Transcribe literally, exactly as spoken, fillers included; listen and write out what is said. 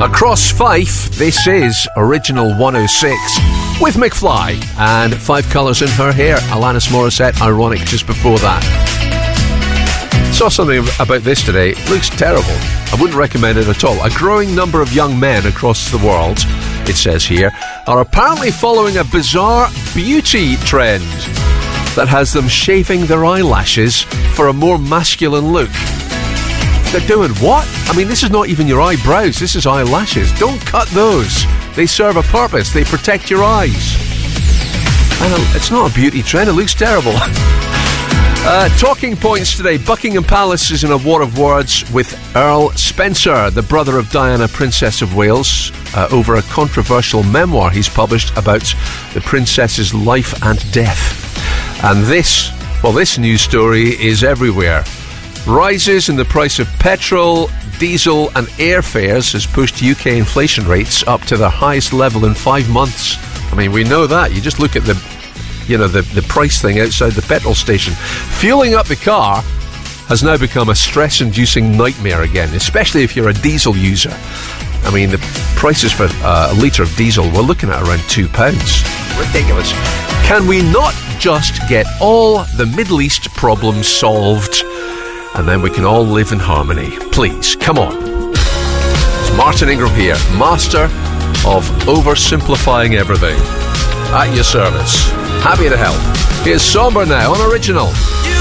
Across Fife, this is Original one oh six with McFly and Five Colours in Her Hair. Alanis Morissette, ironic just before that. Saw something about this today. It looks terrible. I wouldn't recommend it at all. A growing number of young men across the world, it says here, are apparently following a bizarre beauty trend that has them shaving their eyelashes for a more masculine look. They're doing what? I mean, this is not even your eyebrows. This is eyelashes. Don't cut those. They serve a purpose. They protect your eyes. And it's not a beauty trend. It looks terrible. uh, talking points today. Buckingham Palace is in a war of words with Earl Spencer, the brother of Diana, Princess of Wales, uh, over a controversial memoir he's published about the princess's life and death. And this, well, this news story is everywhere. Rises in the price of petrol, diesel and airfares has pushed U K inflation rates up to their highest level in five months. I mean, we know that. You just look at the, you know, the, the price thing outside the petrol station. Fueling up the car has now become a stress-inducing nightmare again, especially if you're a diesel user. I mean, the prices for uh, a litre of diesel, we're looking at around two pounds. Ridiculous. Can we not just get all the Middle East problems solved? And then we can all live in harmony. Please, come on. It's Martin Ingram here, master of oversimplifying everything. At your service. Happy to help. Here's Somber now on Original.